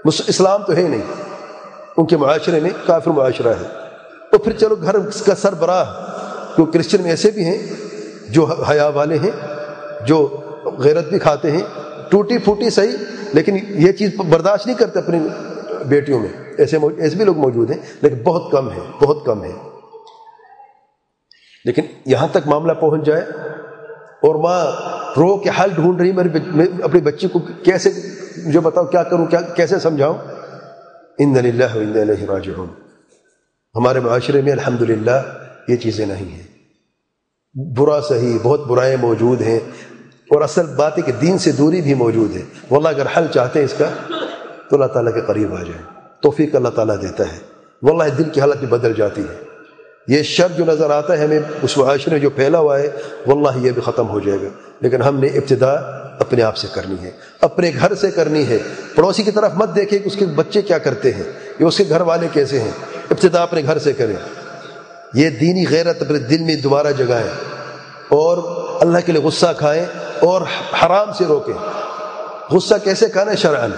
اسلام تو ہے نہیں، ان کے معاشرے میں کافر معاشرہ ہے. تو پھر چلو گھر کا سربراہ، تو کرسچن میں ایسے بھی ہیں جو حیا والے ہیں، جو غیرت بھی کھاتے ہیں، ٹوٹی پھوٹی صحیح، لیکن یہ چیز برداشت نہیں کرتے اپنی بیٹیوں میں. ایسے بھی لوگ موجود ہیں، لیکن بہت کم ہیں، بہت کم ہیں. لیکن یہاں تک معاملہ پہنچ جائے اور ماں رو کے حل ڈھونڈ رہی، میں اپنی بچی کو کیسے جو بتاؤ کیا کروں، کیسے سمجھاؤں. ان للہ و انا الیہ راجعون. ہمارے معاشرے میں الحمدللہ یہ چیزیں نہیں ہیں. برا صحیح بہت برائیں موجود ہیں، اور اصل بات ہے کہ دین سے دوری بھی موجود ہے. واللہ اگر حل چاہتے ہیں اس کا تو اللہ تعالیٰ کے قریب آ جائیں، توفیق اللہ تعالیٰ دیتا ہے. واللہ دل کی حالت بھی بدل جاتی ہے. یہ شر جو نظر آتا ہے ہمیں اس معاشرے میں جو پھیلا ہوا ہے، واللہ یہ بھی ختم ہو جائے گا. لیکن ہم نے ابتدا اپنے آپ سے کرنی ہے، اپنے گھر سے کرنی ہے. پڑوسی کی طرف مت دیکھیں کہ اس کے بچے کیا کرتے ہیں یا اس کے گھر والے کیسے ہیں. ابتدا اپنے گھر سے کریں. یہ دینی غیرت اپنے دل میں دوبارہ جگائیں، اور اللہ کے لیے غصہ کھائیں اور حرام سے روکیں. غصہ کیسے کھانا ہے؟ شرعاً.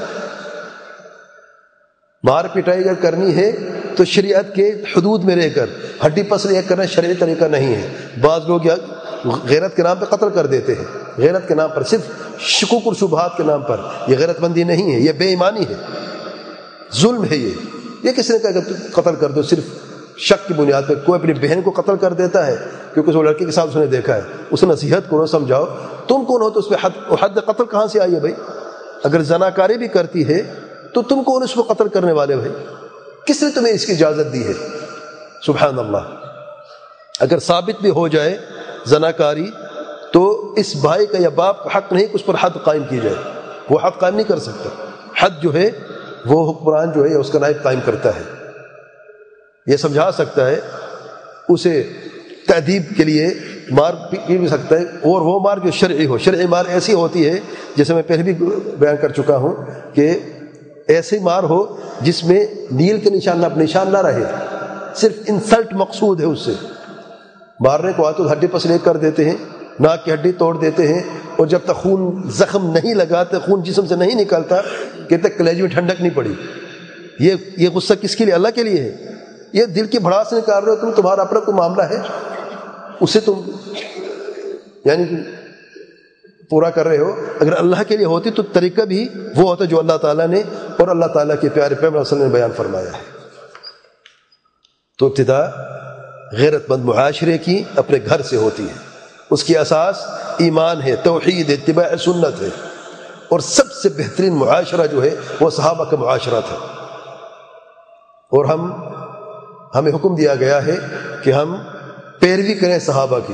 مار پٹائی اگر کرنی ہے تو شریعت کے حدود میں رہ کر، ہڈی پسلی ایک کرنا شرعی طریقہ نہیں ہے. بعض لوگ غیرت کے نام پہ قتل کر دیتے ہیں، غیرت کے نام پر، صرف شکوک اور شبہات کے نام پر. یہ غیرت مندی نہیں ہے، یہ بے ایمانی ہے، ظلم ہے. یہ کس نے کہا کہ قتل کر دو صرف شک کی بنیاد پہ؟ کوئی اپنی بہن کو قتل کر دیتا ہے کیونکہ وہ لڑکی کے ساتھ اس نے دیکھا ہے، اسے نصیحت کرو، سمجھاؤ. تم کون ہو تو اس پہ حد قتل کہاں سے آئی ہے بھائی؟ اگر زناکاری بھی کرتی ہے تو تم کون اس کو قتل کرنے والے بھائی؟ کس نے تمہیں اس کی اجازت دی ہے؟ سبحان اللہ. اگر ثابت بھی ہو جائے زناکاری تو اس بھائی کا یا باپ کا حق نہیں کہ اس پر حد قائم کی جائے. وہ حد قائم نہیں کر سکتا. حد جو ہے وہ حکمران جو ہے اس کا نائب قائم کرتا ہے. یہ سمجھا سکتا ہے، اسے تأدیب کے لیے مار بھی سکتا ہے، اور وہ مار جو شرعی ہو. شرعی مار ایسی ہوتی ہے جیسے میں پہلے بھی بیان کر چکا ہوں کہ ایسی مار ہو جس میں نیل کے نشان نہ رہے، صرف انسلٹ مقصود ہے. اس سے مارنے کو آتے ہڈی پسلی کر دیتے ہیں، ناک کی ہڈی توڑ دیتے ہیں، اور جب تک خون زخم نہیں لگاتے، خون جسم سے نہیں نکلتا، کہ تک کلیجے میں ٹھنڈک نہیں پڑی. یہ غصہ کس کے لیے؟ اللہ کے لیے ہے. یہ دل کی بھڑاس نکال رہے ہو تمہارا اپنا کوئی معاملہ ہے، اسے تم یعنی پورا کر رہے ہو. اگر اللہ کے لیے ہوتی تو طریقہ بھی وہ ہوتا جو اللہ تعالیٰ نے اور اللہ تعالیٰ کے پیارے پیغمبر صلی اللہ علیہ وسلم نے بیان فرمایا ہے. تو ابتدا غیرت مند معاشرے کی اپنے گھر سے ہوتی ہے. اس کی اساس ایمان ہے، توحید ہے، اتباع سنت ہے. اور سب سے بہترین معاشرہ جو ہے وہ صحابہ کا معاشرہ تھا. اور ہمیں حکم دیا گیا ہے کہ ہم پیروی کریں صحابہ کی،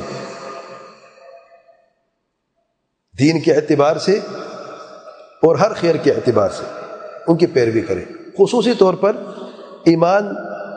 دین کے اعتبار سے اور ہر خیر کے اعتبار سے ان کی پیروی کریں. خصوصی طور پر ایمان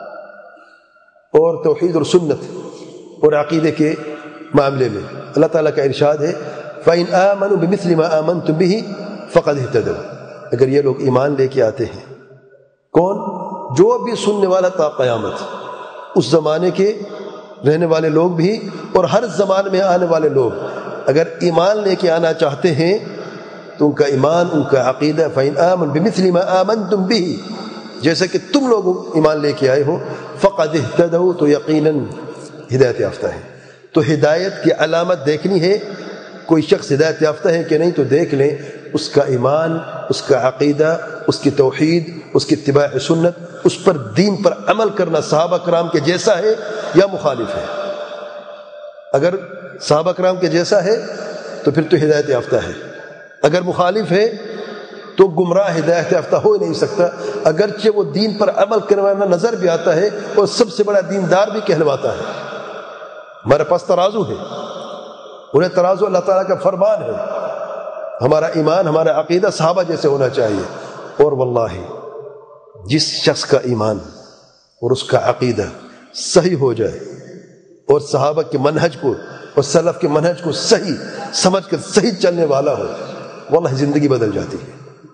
اور توحید اور سنت اور عقیدے کے معاملے میں اللہ تعالیٰ کا ارشاد ہے فَإِنْ آمَنُوا بِمِثْلِ مَا آمَنْتُمْ بِهِ فَقَدْ اهْتَدَوْا. اگر یہ لوگ ایمان لے کے آتے ہیں، کون؟ جو بھی سننے والا تا قیامت، اس زمانے کے رہنے والے لوگ بھی اور ہر زمان میں آنے والے لوگ اگر ایمان لے کے آنا چاہتے ہیں تو ان کا ایمان، ان کا عقیدہ فَإِنْ آمَنُوا بِمِثْلِ مَا آمَنْتُمْ بِهِ، جیسا کہ تم لوگ ایمان لے کے آئے ہو، فَقَدْ اهْتَدَوْا، تو یقیناً ہدایت یافتہ ہے. تو ہدایت کی علامت دیکھنی ہے، کوئی شخص ہدایت یافتہ ہے کہ نہیں، تو دیکھ لیں اس کا ایمان، اس کا عقیدہ، اس کی توحید، اس کی اتباع سنت، اس پر دین پر عمل کرنا صحابہ کرام کے جیسا ہے یا مخالف ہے. اگر صحابہ کرام کے جیسا ہے تو پھر تو ہدایت یافتہ ہے، اگر مخالف ہے تو گمراہ ہدایت یافتہ ہو ہی نہیں سکتا، اگرچہ وہ دین پر عمل کرنے والا نظر بھی آتا ہے اور سب سے بڑا دیندار بھی کہلواتا ہے. ہمارے پاس ترازو ہے، انہیں ترازو اللہ تعالیٰ کا فرمان ہے. ہمارا ایمان، ہمارا عقیدہ صحابہ جیسے ہونا چاہیے. اور واللہ جس شخص کا ایمان اور اس کا عقیدہ صحیح ہو جائے اور صحابہ کے منہج کو اور سلف کے منہج کو صحیح سمجھ کر صحیح چلنے والا ہو، واللہ زندگی بدل جاتی ہے.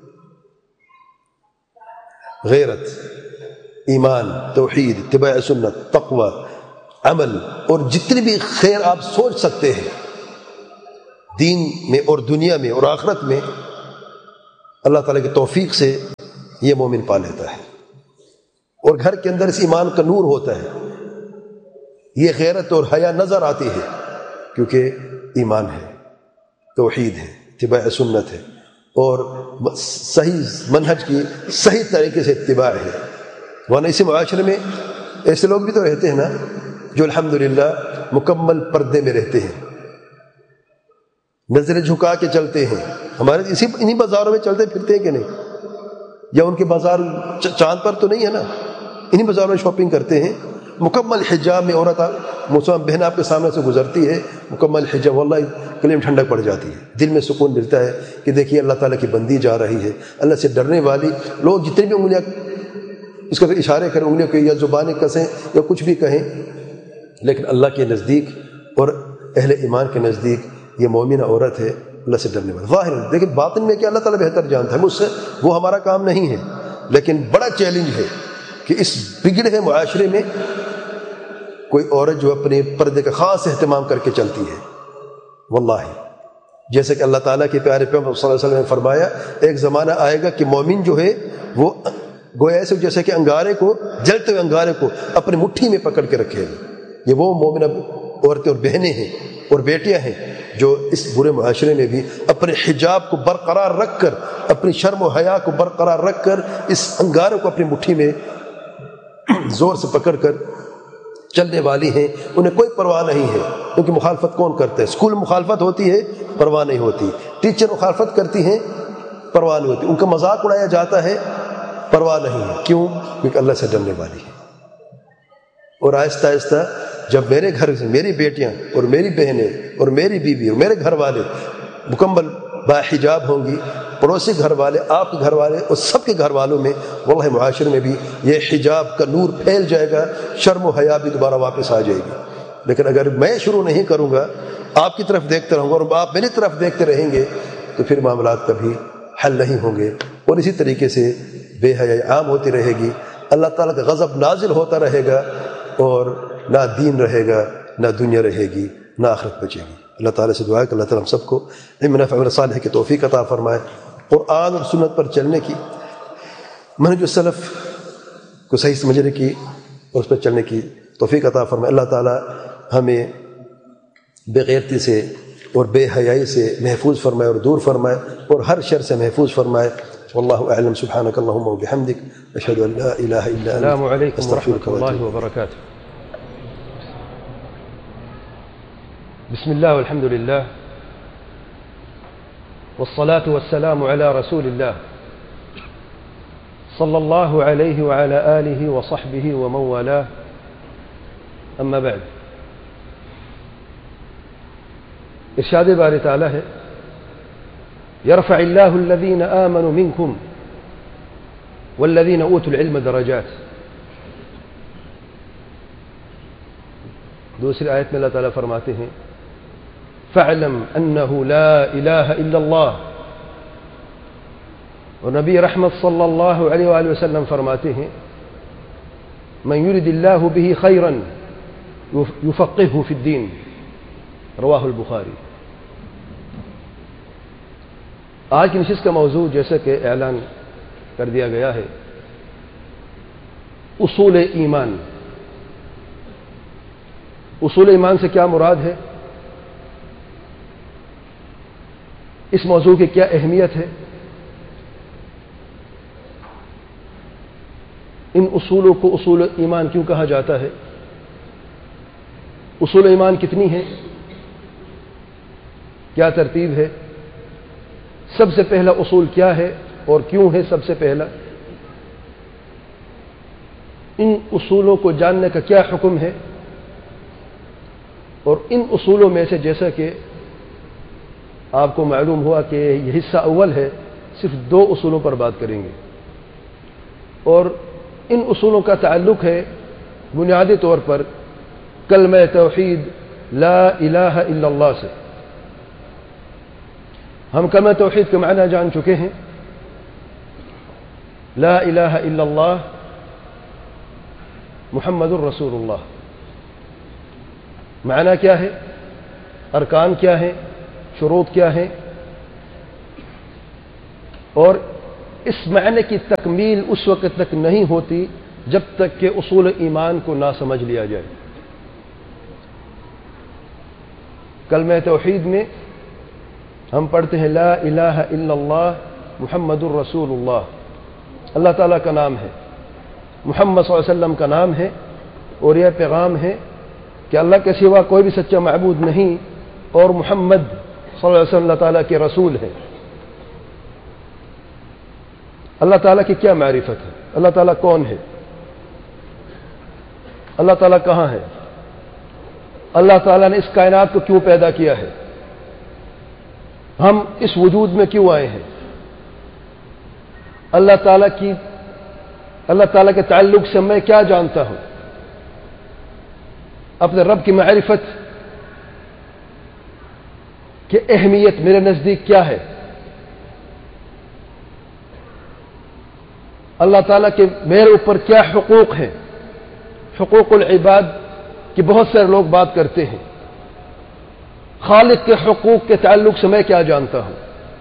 غیرت، ایمان، توحید، اتباع سنت، تقوی، عمل اور جتنی بھی خیر آپ سوچ سکتے ہیں دین میں اور دنیا میں اور آخرت میں، اللہ تعالیٰ کی توفیق سے یہ مومن پا لیتا ہے، اور گھر کے اندر اس ایمان کا نور ہوتا ہے، یہ غیرت اور حیا نظر آتی ہے، کیونکہ ایمان ہے، توحید ہے، اتباع سنت ہے، اور صحیح منہج کی صحیح طریقے سے اتباع ہے۔ ورنہ اسی معاشرے میں ایسے لوگ بھی تو رہتے ہیں نا جو الحمدللہ مکمل پردے میں رہتے ہیں، نظریں جھکا کے چلتے ہیں، ہمارے انہی بازاروں میں چلتے پھرتے ہیں کہ نہیں؟ یا ان کے بازار چاند پر تو نہیں ہے نا، انہی بازاروں میں شاپنگ کرتے ہیں، مکمل حجاب میں عورت مسلمان بہن آپ کے سامنے سے گزرتی ہے مکمل حجاب، واللہ کلیم ٹھنڈک پڑ جاتی ہے، دل میں سکون ملتا ہے کہ دیکھیے اللہ تعالیٰ کی بندی جا رہی ہے، اللہ سے ڈرنے والی لوگ جتنی بھی انگلیاں اس کا اشارے کریں، انگلیوں کے یا زبانیں کسیں یا کچھ بھی کہیں، لیکن اللہ کے نزدیک اور اہل ایمان کے نزدیک یہ مومنہ عورت ہے اللہ سے ڈرنے والی ظاہر، لیکن باطن میں کہ اللہ تعالیٰ بہتر جانتا ہے، مجھ سے وہ ہمارا کام نہیں ہے، لیکن بڑا چیلنج ہے کہ اس بگڑے ہوئے معاشرے میں کوئی عورت جو اپنے پردے کا خاص اہتمام کر کے چلتی ہے، واللہ جیسے کہ اللہ تعالیٰ کے پیارے پیغمبر صلی اللہ علیہ وسلم نے فرمایا ایک زمانہ آئے گا کہ مومن جو ہے وہ گویا ایسے جیسے کہ انگارے کو، جلتے ہوئے انگارے کو اپنی مٹھی میں پکڑ کے رکھے گا۔ یہ وہ مومن عورتیں اور بہنیں ہیں اور بیٹیاں ہیں جو اس برے معاشرے میں بھی اپنے حجاب کو برقرار رکھ کر، اپنی شرم و حیا کو برقرار رکھ کر اس انگارے کو اپنی مٹھی میں زور سے پکڑ کر چلنے والی ہیں، انہیں کوئی پرواہ نہیں ہے، کیونکہ مخالفت کون کرتا ہے؟ اسکول میں مخالفت ہوتی ہے، پرواہ نہیں ہوتی، ٹیچر مخالفت کرتی ہیں، پرواہ نہیں ہوتی، ان کا مذاق اڑایا جاتا ہے، پرواہ نہیں ہے، کیوں؟ کیونکہ اللہ سے ڈرنے والی ہے۔ اور آہستہ آہستہ جب میرے گھر سے میری بیٹیاں اور میری بہنیں اور میری بیوی اور میرے گھر والے مکمل باحجاب ہوں گی، پڑوسی گھر والے، آپ کے گھر والے اور سب کے گھر والوں میں واللہ معاشرے میں بھی یہ حجاب کا نور پھیل جائے گا، شرم و حیا بھی دوبارہ واپس آ جائے گی۔ لیکن اگر میں شروع نہیں کروں گا، آپ کی طرف دیکھتے رہوں گا اور آپ میری طرف دیکھتے رہیں گے، تو پھر معاملات کبھی حل نہیں ہوں گے، اور اسی طریقے سے بے حیائی عام ہوتی رہے گی، اللہ تعالیٰ کا غضب نازل ہوتا رہے گا، اور نہ دین رہے گا، نہ دنیا رہے گی، نہ آخرت بچے گی۔ اللہ تعالیٰ سے دعا ہے کہ اللہ تعالیٰ ہم سب کو علم نافع عمل صالح کی توفیق عطا فرمائے، قرآن اور سنت پر چلنے کی، منہج السلف کو صحیح سمجھنے کی اور اس پر چلنے کی توفیق عطا فرمائے۔ اللہ تعالیٰ ہمیں بے غیرتی سے اور بے حیائی سے محفوظ فرمائے اور دور فرمائے، اور ہر شر سے محفوظ فرمائے۔ واللہ اعلم، سبحانک اللہم وبحمدک، اشہد ان لا الہ الا انت، السلام علیکم استغفرک ورحمۃ اللہ وبرکاتہ۔ بسم الله والحمد لله والصلاة والسلام على رسول الله صلى الله عليه وعلى آله وصحبه ومن والاه، أما بعد۔ ارشاد باری تعالی ہے يرفع الله الذين آمنوا منكم والذين أوتوا العلم درجات۔ دوسری آیت میں اللہ تعالیٰ فرماتے ہیں فَاعْلَمْ أَنَّهُ لَا إِلَهَ إِلَّا اللَّهُ، اور نبی رحمت صلی اللہ علیہ وآلہ وسلم فرماتے ہیں مَنْ يُرِدِ اللَّهُ بِهِ خَيْرًا يُفَقِّهُ فِي الدِّينِ، رواہ البخاری۔ آج کی نشست کا موضوع جیسا کہ اعلان کر دیا گیا ہے، اصول ایمان۔ اصول ایمان سے کیا مراد ہے، اس موضوع کی کیا اہمیت ہے، ان اصولوں کو اصول ایمان کیوں کہا جاتا ہے، اصول ایمان کتنی ہیں، کیا ترتیب ہے، سب سے پہلا اصول کیا ہے اور کیوں ہے سب سے پہلا، ان اصولوں کو جاننے کا کیا حکم ہے، اور ان اصولوں میں سے جیسا کہ آپ کو معلوم ہوا کہ یہ حصہ اول ہے، صرف 2 اصولوں پر بات کریں گے، اور ان اصولوں کا تعلق ہے بنیادی طور پر کلمہ توحید لا الہ الا اللہ سے۔ ہم کلمہ توحید کے معنی جان چکے ہیں، لا الہ الا اللہ محمد الرسول اللہ، معنی کیا ہے، ارکان کیا ہیں، شروط کیا ہیں، اور اس معنی کی تکمیل اس وقت تک نہیں ہوتی جب تک کہ اصول ایمان کو نہ سمجھ لیا جائے۔ کلمہ توحید میں ہم پڑھتے ہیں لا الہ الا اللہ محمد الرسول اللہ، اللہ تعالیٰ کا نام ہے، محمد صلی اللہ علیہ وسلم کا نام ہے، اور یہ پیغام ہے کہ اللہ کے سوا کوئی بھی سچا معبود نہیں، اور محمد صلی اللہ علیہ وسلم اللہ تعالیٰ کے رسول ہیں۔ اللہ تعالیٰ کی کیا معرفت ہے؟ اللہ تعالیٰ کون ہے؟ اللہ تعالیٰ کہاں ہے؟ اللہ تعالیٰ نے اس کائنات کو کیوں پیدا کیا ہے؟ ہم اس وجود میں کیوں آئے ہیں؟ اللہ تعالیٰ کے تعلق سے میں کیا جانتا ہوں؟ اپنے رب کی معرفت کی اہمیت میرے نزدیک کیا ہے؟ اللہ تعالیٰ کے میرے اوپر کیا حقوق ہیں؟ حقوق العباد کی بہت سارے لوگ بات کرتے ہیں۔ خالق کے حقوق کے تعلق سے میں کیا جانتا ہوں؟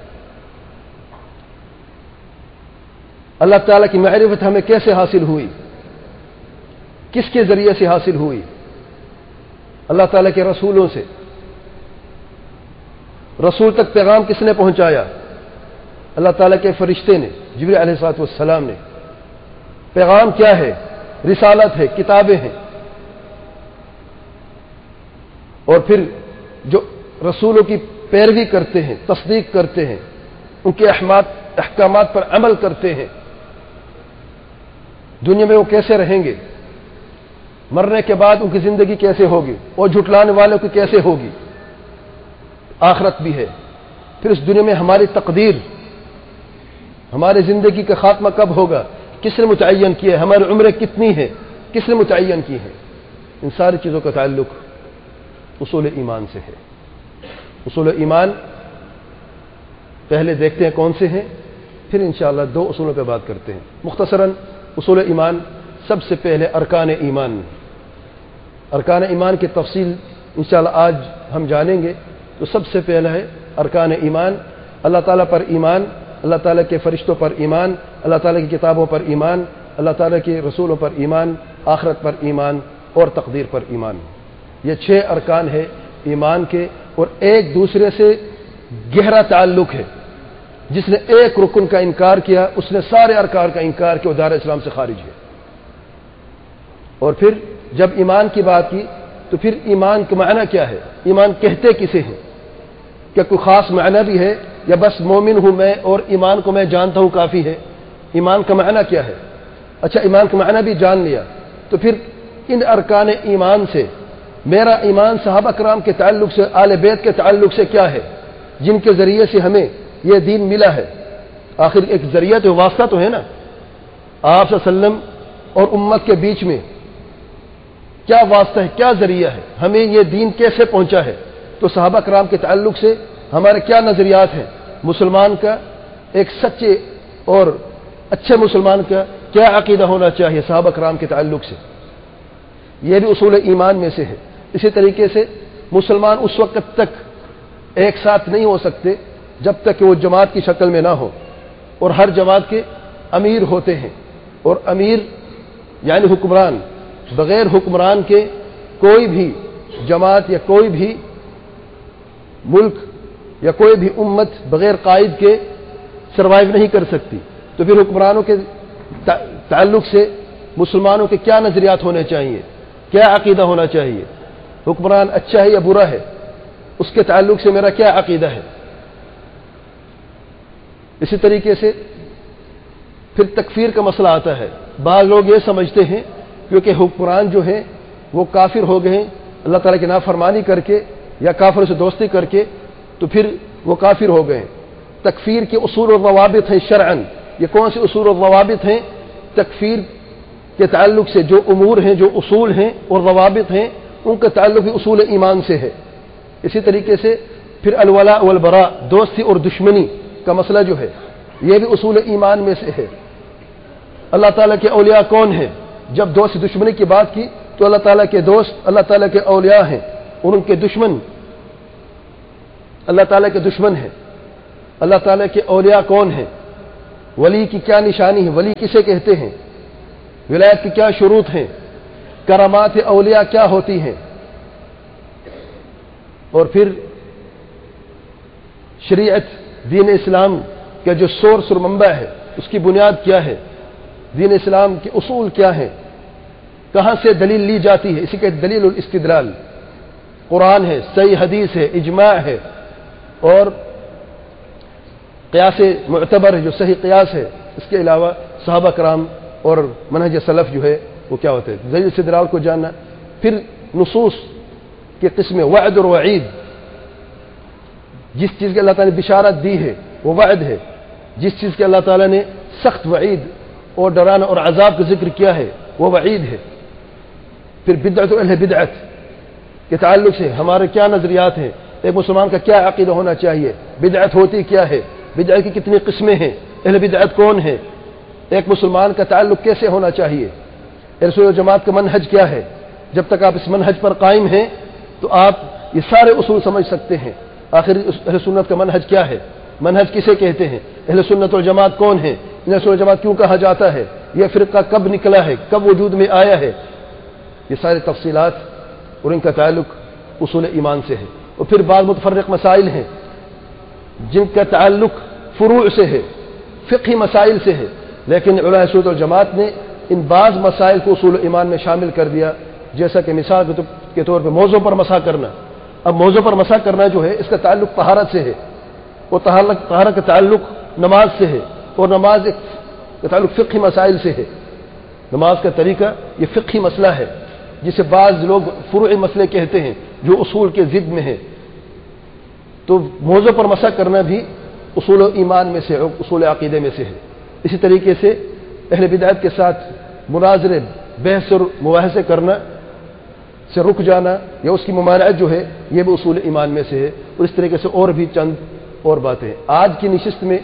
اللہ تعالیٰ کی معرفت ہمیں کیسے حاصل ہوئی؟ کس کے ذریعے سے حاصل ہوئی؟ اللہ تعالیٰ کے رسولوں سے۔ رسول تک پیغام کس نے پہنچایا؟ اللہ تعالیٰ کے فرشتے نے، جبریل علیہ الصلوۃ والسلام نے۔ پیغام کیا ہے؟ رسالت ہے، کتابیں ہیں۔ اور پھر جو رسولوں کی پیروی کرتے ہیں، تصدیق کرتے ہیں، ان کے احکامات پر عمل کرتے ہیں، دنیا میں وہ کیسے رہیں گے؟ مرنے کے بعد ان کی زندگی کیسے ہوگی؟ اور جھٹلانے والوں کی کیسے ہوگی؟ آخرت بھی ہے۔ پھر اس دنیا میں ہماری تقدیر، ہماری زندگی کا خاتمہ کب ہوگا؟ کس نے متعین کیا ہے؟ ہماری عمریں کتنی ہیں؟ کس نے متعین کی ہے؟ ان ساری چیزوں کا تعلق اصول ایمان سے ہے۔ اصول ایمان پہلے دیکھتے ہیں کون سے ہیں، پھر انشاءاللہ دو اصولوں پہ بات کرتے ہیں مختصراً۔ اصول ایمان سب سے پہلے ارکان ایمان۔ ارکان ایمان کی تفصیل انشاءاللہ آج ہم جانیں گے۔ تو سب سے پہلا ہے ارکان ایمان، اللہ تعالیٰ پر ایمان، اللہ تعالیٰ کے فرشتوں پر ایمان، اللہ تعالیٰ کی کتابوں پر ایمان، اللہ تعالیٰ کے رسولوں پر ایمان، آخرت پر ایمان اور تقدیر پر ایمان۔ یہ 6 ارکان ہے ایمان کے، اور ایک دوسرے سے گہرا تعلق ہے۔ جس نے ایک رکن کا انکار کیا اس نے سارے ارکان کا انکار کیا، وہ دار اسلام سے خارج ہے۔ اور پھر جب ایمان کی بات کی تو پھر ایمان کا معنی کیا ہے؟ ایمان کہتے کسے ہیں؟ کیا کوئی خاص معنی بھی ہے یا بس مومن ہوں میں اور ایمان کو میں جانتا ہوں کافی ہے؟ ایمان کا معنی کیا ہے؟ اچھا، ایمان کا معنی بھی جان لیا تو پھر ان ارکان ایمان سے میرا ایمان صحابہ کرام کے تعلق سے، آل بیت کے تعلق سے کیا ہے، جن کے ذریعے سے ہمیں یہ دین ملا ہے۔ آخر ایک ذریعہ تو واسطہ تو ہے نا، آپ صلی اللہ علیہ وسلم اور امت کے بیچ میں کیا واسطہ ہے، کیا ذریعہ ہے، ہمیں یہ دین کیسے پہنچا ہے؟ تو صحابہ کرام کے تعلق سے ہمارے کیا نظریات ہیں؟ مسلمان کا، ایک سچے اور اچھے مسلمان کا کیا عقیدہ ہونا چاہیے صحابہ کرام کے تعلق سے؟ یہ بھی اصول ایمان میں سے ہے۔ اسی طریقے سے مسلمان اس وقت تک ایک ساتھ نہیں ہو سکتے جب تک کہ وہ جماعت کی شکل میں نہ ہو، اور ہر جماعت کے امیر ہوتے ہیں، اور امیر یعنی حکمران، بغیر حکمران کے کوئی بھی جماعت یا کوئی بھی ملک یا کوئی بھی امت بغیر قائد کے سروائیو نہیں کر سکتی۔ تو پھر حکمرانوں کے تعلق سے مسلمانوں کے کیا نظریات ہونے چاہیے، کیا عقیدہ ہونا چاہیے؟ حکمران اچھا ہے یا برا ہے، اس کے تعلق سے میرا کیا عقیدہ ہے؟ اسی طریقے سے پھر تکفیر کا مسئلہ آتا ہے۔ بعض لوگ یہ سمجھتے ہیں کیونکہ حکمران جو ہیں وہ کافر ہو گئے ہیں اللہ تعالیٰ کی نافرمانی کر کے یا کافروں سے دوستی کر کے، تو پھر وہ کافر ہو گئے ہیں۔ تکفیر کے اصول و ضوابط ہیں شرعاً۔ یہ کون سے اصول و ضوابط ہیں؟ تکفیر کے تعلق سے جو امور ہیں، جو اصول ہیں اور ضوابط ہیں، ان کا تعلق بھی اصول ایمان سے ہے۔ اسی طریقے سے پھر الولاء والبراء، دوستی اور دشمنی کا مسئلہ جو ہے یہ بھی اصول ایمان میں سے ہے۔ اللہ تعالیٰ کے اولیاء کون ہیں؟ جب دوست دشمنی کی بات کی تو اللہ تعالیٰ کے دوست اللہ تعالیٰ کے اولیاء ہیں، اور ان کے دشمن اللہ تعالیٰ کے دشمن ہیں۔ اللہ تعالیٰ کے اولیاء کون ہیں؟ ولی کی کیا نشانی ہے، ولی کسے کہتے ہیں، ولایت کی کیا شروط ہیں، کرامات اولیاء کیا ہوتی ہیں، اور پھر شریعت دین اسلام کا جو سورس اور منبع ہے اس کی بنیاد کیا ہے، دین اسلام کے اصول کیا ہیں، کہاں سے دلیل لی جاتی ہے، اسی کے دلیل الاستدلال قرآن ہے، صحیح حدیث ہے، اجماع ہے، اور قیاس معتبر ہے جو صحیح قیاس ہے، اس کے علاوہ صحابہ کرام اور منہج سلف جو ہے وہ کیا ہوتے ہیں، دلیل استدلال کو جاننا، پھر نصوص کے قسم وعد اور وعید، جس چیز کے اللہ تعالیٰ نے بشارت دی ہے وہ وعد ہے، جس چیز کے اللہ تعالیٰ نے سخت وعید اور ڈرانا اور عذاب کا ذکر کیا ہے وہ وعید ہے، پھر بدعت و اہل بدعت کے تعلق سے ہمارے کیا نظریات ہیں، ایک مسلمان کا کیا عقیدہ ہونا چاہیے، بدعت ہوتی کیا ہے، بدعت کی کتنی قسمیں ہیں، اہل بدعت کون ہے، ایک مسلمان کا تعلق کیسے ہونا چاہیے، رسول جماعت کا منہج کیا ہے، جب تک آپ اس منہج پر قائم ہیں تو آپ یہ سارے اصول سمجھ سکتے ہیں، آخر اہل سنت کا منہج کیا ہے، منہج کسے کہتے ہیں، اہل سنت والجماعت کون ہے، اہل سنت والجماعت کیوں کہا جاتا ہے، یہ فرقہ کب نکلا ہے، کب وجود میں آیا ہے، یہ ساری تفصیلات اور ان کا تعلق اصول ایمان سے ہے، اور پھر بعض متفرق مسائل ہیں جن کا تعلق فروع سے ہے، فقہی مسائل سے ہے، لیکن علماء سنت والجماعت نے ان بعض مسائل کو اصول ایمان میں شامل کر دیا، جیسا کہ مثال کے طور پہ موضوع پر مسح کرنا۔ اب موضوع پر مسح کرنا جو ہے اس کا تعلق طہارت سے ہے، اور طہارت کا تعلق نماز سے ہے، اور نماز کا تعلق فقہی مسائل سے ہے، نماز کا طریقہ یہ فقہی مسئلہ ہے جسے بعض لوگ فروعی مسئلے کہتے ہیں جو اصول کے ضد میں ہے، تو موضوع پر مسح کرنا بھی اصول ایمان میں سے، اصول عقیدے میں سے ہے۔ اسی طریقے سے اہل بدعت کے ساتھ مناظرے، بحث اور مباحثے کرنا سے رک جانا یا اس کی ممانعت جو ہے یہ بھی اصول ایمان میں سے ہے، اور اس طریقے سے اور بھی چند اور باتیں ہیں۔ آج کی نشست میں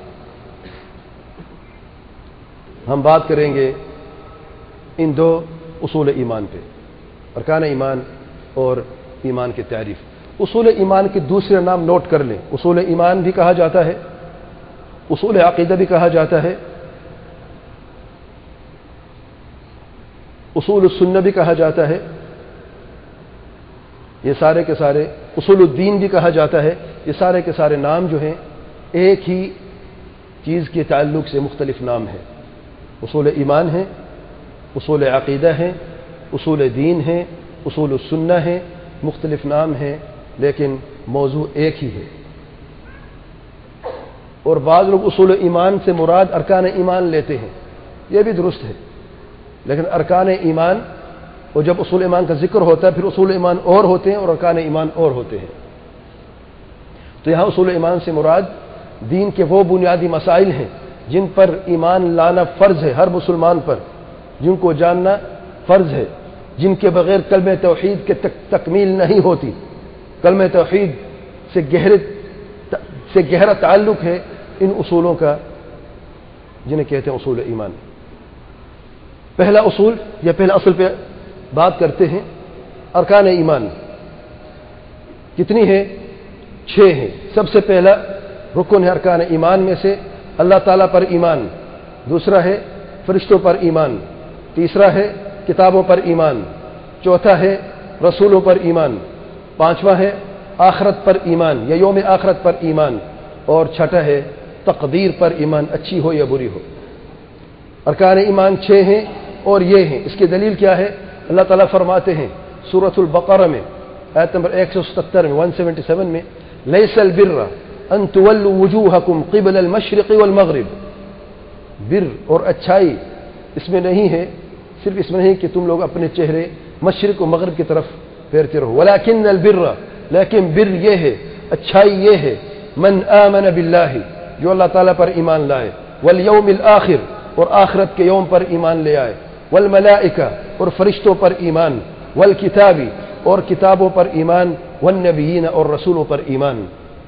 ہم بات کریں گے ان دو اصول ایمان پہ، ارکان ایمان اور ایمان کی تعریف۔ اصول ایمان کے دوسرے نام نوٹ کر لیں، اصول ایمان بھی کہا جاتا ہے، اصول عقیدہ بھی کہا جاتا ہے، اصول السنہ بھی کہا جاتا ہے، یہ سارے کے سارے اصول الدین بھی کہا جاتا ہے، یہ سارے کے سارے نام جو ہیں ایک ہی چیز کے تعلق سے مختلف نام ہیں، اصول ایمان ہیں، اصول عقیدہ ہیں، اصول دین ہیں، اصول السنہ ہیں، مختلف نام ہیں لیکن موضوع ایک ہی ہے۔ اور بعض لوگ اصول ایمان سے مراد ارکان ایمان لیتے ہیں، یہ بھی درست ہے، لیکن ارکان ایمان، اور جب اصول ایمان کا ذکر ہوتا ہے پھر اصول ایمان اور ہوتے ہیں اور ارکان ایمان اور ہوتے ہیں۔ تو یہاں اصول ایمان سے مراد دین کے وہ بنیادی مسائل ہیں جن پر ایمان لانا فرض ہے ہر مسلمان پر، جن کو جاننا فرض ہے، جن کے بغیر کلمہ توحید کے تکمیل نہیں ہوتی۔ کلمہ توحید سے گہرا تعلق ہے ان اصولوں کا جنہیں کہتے ہیں اصول ایمان۔ پہلا اصول یا پہلا اصل پہ بات کرتے ہیں، ارکان ایمان کتنی ہے؟ 6 ہیں۔ سب سے پہلا رکن ہے ارکان ایمان میں سے اللہ تعالیٰ پر ایمان، دوسرا ہے فرشتوں پر ایمان، تیسرا ہے کتابوں پر ایمان، چوتھا ہے رسولوں پر ایمان، پانچواں ہے آخرت پر ایمان یا یوم آخرت پر ایمان، اور چھٹا ہے تقدیر پر ایمان، اچھی ہو یا بری ہو۔ ارکان ایمان 6 ہیں اور یہ ہیں۔ اس کی دلیل کیا ہے؟ اللہ تعالیٰ فرماتے ہیں سورۃ البقرہ میں آیت نمبر 177 میں 177 میں لیس البر ان تولوا وجوہکم قبل المشرق والمغرب، بر اور اچھائی اس میں نہیں ہے، صرف اس میں نہیں کہ تم لوگ اپنے چہرے مشرق و مغرب کی طرف پھیرتے رہو، ولکن البر، لیکن بر یہ ہے، اچھائی یہ ہے، من آمن باللہ، جو اللہ تعالیٰ پر ایمان لائے، والیوم الآخر، اور آخرت کے یوم پر ایمان لے آئے، والملائکہ، اور فرشتوں پر ایمان، والکتاب، اور کتابوں پر ایمان، والنبیین، اور رسولوں پر ایمان۔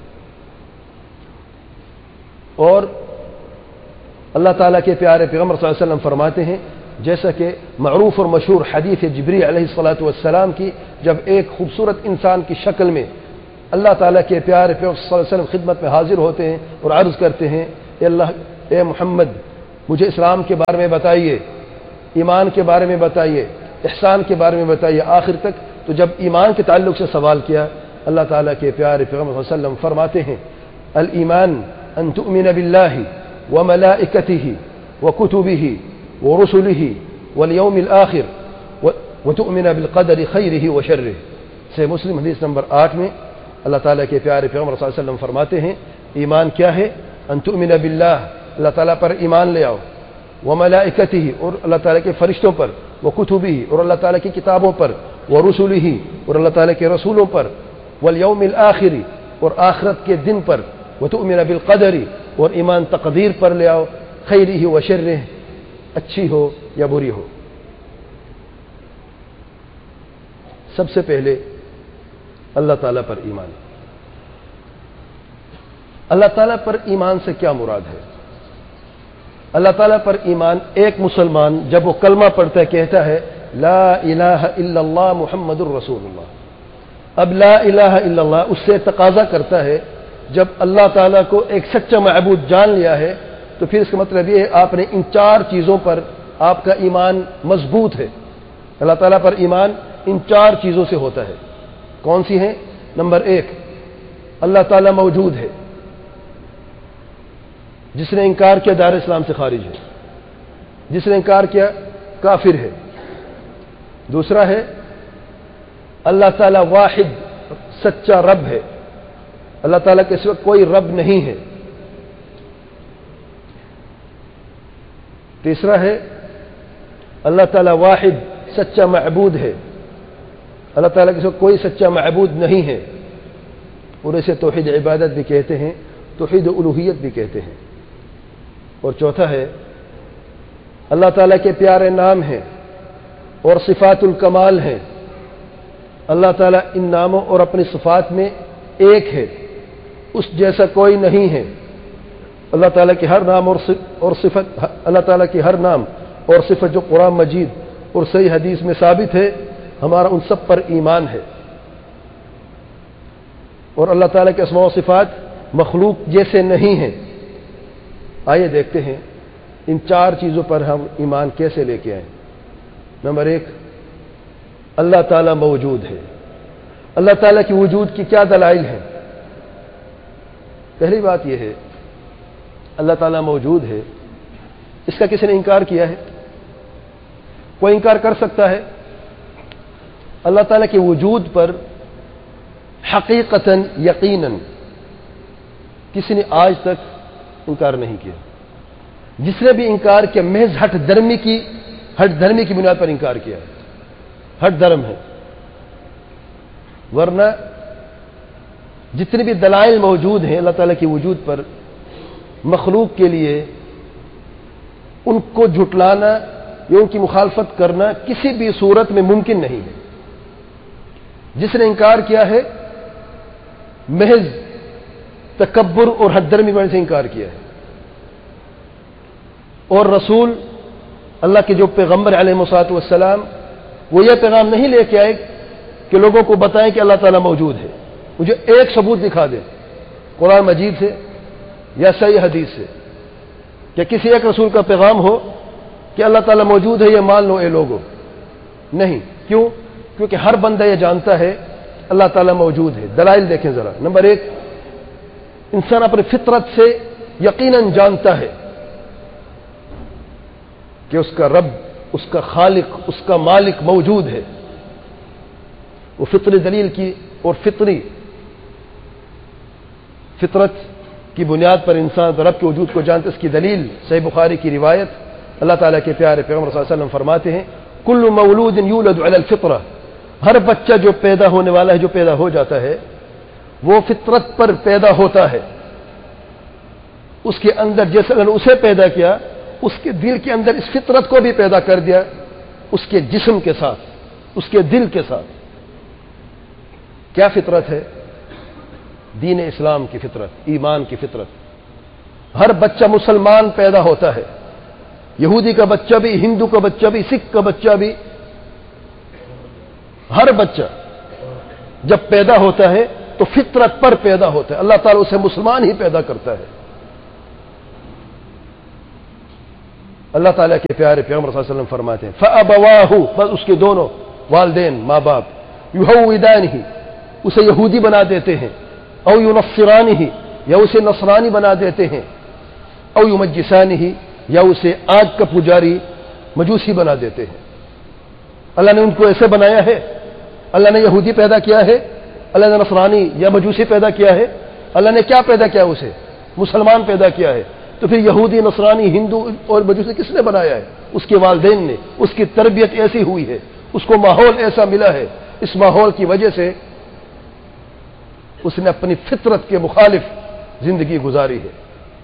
اور اللہ تعالیٰ کے پیارے پیغمبر صلی اللہ علیہ وسلم فرماتے ہیں، جیسا کہ معروف اور مشہور حدیث جبریل علیہ الصلاۃ والسلام کی، جب ایک خوبصورت انسان کی شکل میں اللہ تعالیٰ کے پیارے پیغمبر صلی اللہ علیہ وسلم خدمت میں حاضر ہوتے ہیں اور عرض کرتے ہیں، اے اللہ اے محمد مجھے اسلام کے بارے میں بتائیے، ایمان کے بارے میں بتائیے، احسان کے بارے میں بتائیے، آخر تک۔ تو جب ایمان کے تعلق سے سوال کیا، اللہ تعالیٰ کے پیارے پیغمبر صلی اللہ علیہ وسلم فرماتے ہیں الایمان ان تؤمن باللہ وملائکتہ وکتبہ ورسلہ والیوم الآخر وتؤمن بالقدر خیرہ وشرہ۔ صحیح مسلم حدیث نمبر 8 میں اللہ تعالیٰ کے پیارے پیغمبر صلی اللہ علیہ وسلم فرماتے ہیں ایمان کیا ہے؟ ان تؤمن باللہ، اللہ تعالیٰ پر ایمان لے آؤ، وملائکتہ، اور اللہ تعالیٰ کے فرشتوں پر، وکتبہ، اور اللہ تعالیٰ کی کتابوں پر، ورسلہ، اور اللہ تعالیٰ کے رسولوں پر، والیوم الآخر، اور آخرت کے دن پر، وتؤمن بالقدر، اور ایمان تقدیر پر لے آؤ، خیرہ وشرہ، اچھی ہو یا بری ہو۔ سب سے پہلے اللہ تعالیٰ پر ایمان۔ اللہ تعالیٰ پر ایمان سے کیا مراد ہے؟ اللہ تعالیٰ پر ایمان، ایک مسلمان جب وہ کلمہ پڑھتا ہے کہتا ہے لا الہ الا اللہ محمد الرسول اللہ، اب لا الہ الا اللہ اس سے تقاضا کرتا ہے جب اللہ تعالیٰ کو ایک سچا معبود جان لیا ہے تو پھر اس کا مطلب یہ ہے آپ نے ان 4 چیزوں پر آپ کا ایمان مضبوط ہے۔ اللہ تعالیٰ پر ایمان ان 4 چیزوں سے ہوتا ہے۔ کون سی ہیں؟ نمبر 1، اللہ تعالیٰ موجود ہے، جس نے انکار کیا دار اسلام سے خارج ہے، جس نے انکار کیا کافر ہے۔ دوسرا ہے اللہ تعالیٰ واحد سچا رب ہے، اللہ تعالیٰ کے سوا کوئی رب نہیں ہے۔ تیسرا ہے اللہ تعالیٰ واحد سچا معبود ہے، اللہ تعالیٰ کے سوا کوئی سچا معبود نہیں ہے، اور اسے توحید عبادت بھی کہتے ہیں، توحید الوہیت بھی کہتے ہیں۔ اور چوتھا ہے اللہ تعالیٰ کے پیارے نام ہیں اور صفات الکمال ہیں، اللہ تعالیٰ ان ناموں اور اپنی صفات میں ایک ہے، اس جیسا کوئی نہیں ہے۔ اللہ تعالیٰ کے ہر نام اور صفت، اللہ تعالیٰ کی ہر نام اور صفت جو قرآن مجید اور صحیح حدیث میں ثابت ہے، ہمارا ان سب پر ایمان ہے۔ اور اللہ تعالیٰ کے اسماء و صفات مخلوق جیسے نہیں ہیں۔ آئیے دیکھتے ہیں ان 4 چیزوں پر ہم ایمان کیسے لے کے آئیں۔ نمبر 1، اللہ تعالیٰ موجود ہے۔ اللہ تعالیٰ کی وجود کی کیا دلائل ہیں؟ پہلی بات یہ ہے اللہ تعالیٰ موجود ہے، اس کا کسی نے انکار کیا ہے؟ کوئی انکار کر سکتا ہے؟ اللہ تعالیٰ کے وجود پر حقیقتاً یقیناً کسی نے آج تک انکار نہیں کیا۔ جس نے بھی انکار کیا محض ہٹ دھرمی کی بنیاد پر انکار کیا ہے، ہٹ دھرم ہے، ورنہ جتنے بھی دلائل موجود ہیں اللہ تعالیٰ کے وجود پر، مخلوق کے لیے ان کو جھٹلانا یا ان کی مخالفت کرنا کسی بھی صورت میں ممکن نہیں ہے۔ جس نے انکار کیا ہے محض تکبر اور حد درمی کی وجہ سے انکار کیا ہے۔ اور رسول اللہ کے جو پیغمبر علیہ الصلوۃ والسلام، وہ یہ پیغام نہیں لے کے آئے کہ لوگوں کو بتائیں کہ اللہ تعالیٰ موجود ہے۔ مجھے ایک ثبوت دکھا دیں قرآن مجید سے یا صحیح حدیث سے کہ کسی ایک رسول کا پیغام ہو کہ اللہ تعالیٰ موجود ہے، یہ مان لو اے لوگوں۔ نہیں، کیوں؟ کیونکہ ہر بندہ یہ جانتا ہے اللہ تعالیٰ موجود ہے۔ دلائل دیکھیں ذرا۔ نمبر 1، انسان اپنی فطرت سے یقیناً جانتا ہے کہ اس کا رب، اس کا خالق، اس کا مالک موجود ہے۔ وہ فطری دلیل کی اور فطرت کی بنیاد پر انسان رب کے وجود کو جانتا ہے۔ اس کی دلیل صحیح بخاری کی روایت، اللہ تعالیٰ کے پیارے پیغمبر صلی اللہ علیہ وسلم فرماتے ہیں کل مولود یولد علی الفطرہ، ہر بچہ جو پیدا ہونے والا ہے، جو پیدا ہو جاتا ہے، وہ فطرت پر پیدا ہوتا ہے۔ اس کے اندر جیسے اگر اسے پیدا کیا، اس کے دل کے اندر اس فطرت کو بھی پیدا کر دیا، اس کے جسم کے ساتھ، اس کے دل کے ساتھ۔ کیا فطرت ہے؟ دین اسلام کی فطرت، ایمان کی فطرت۔ ہر بچہ مسلمان پیدا ہوتا ہے، یہودی کا بچہ بھی، ہندو کا بچہ بھی، سکھ کا بچہ بھی، ہر بچہ جب پیدا ہوتا ہے تو فطرت پر پیدا ہوتا ہے۔ اللہ تعالیٰ اسے مسلمان ہی پیدا کرتا ہے۔ اللہ تعالیٰ کے پیارے پیغمبر صلی اللہ علیہ وسلم فرماتے ہیں فَأَبَوَاهُ، بس اس کے دونوں والدین ماں باپ، يُهَوِّدَانِهِ، اسے یہودی بنا دیتے ہیں، او يُنَصِّرَانِهِ، یا اسے نصرانی بنا دیتے ہیں، او يُمَجِّسَانِهِ، یا اسے آگ کا پجاری مجوسی بنا دیتے ہیں۔ اللہ نے ان کو ایسے بنایا ہے؟ اللہ نے یہودی پیدا کیا ہے؟ اللہ نے نصرانی یا مجوسی پیدا کیا ہے؟ اللہ نے کیا پیدا کیا؟ اسے مسلمان پیدا کیا ہے۔ تو پھر یہودی، نصرانی، ہندو اور مجوسی کس نے بنایا ہے؟ اس کے والدین نے۔ اس کی تربیت ایسی ہوئی ہے، اس کو ماحول ایسا ملا ہے، اس ماحول کی وجہ سے اس نے اپنی فطرت کے مخالف زندگی گزاری ہے۔